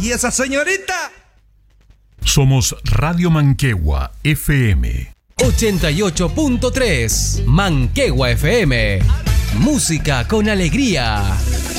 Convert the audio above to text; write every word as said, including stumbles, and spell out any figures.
¿Y esa señorita? Somos Radio Manquehue F M. ochenta y ocho punto tres Manquehue F M. Música con alegría.